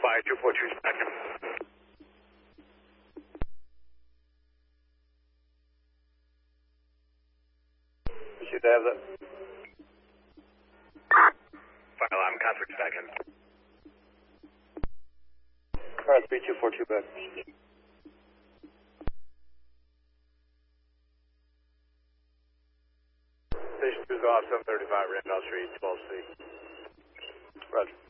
by 242 spec. You should have that. Fire alarm, contact second. Alright, 3242 back. Station 2's off 735 Randolph Street, 12C. Roger.